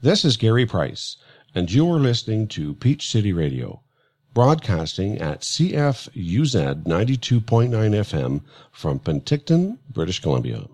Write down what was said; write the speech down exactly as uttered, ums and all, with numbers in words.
This is Gary Price, and you are listening to Peach City Radio, broadcasting at C F U Z ninety-two point nine F M from Penticton, British Columbia.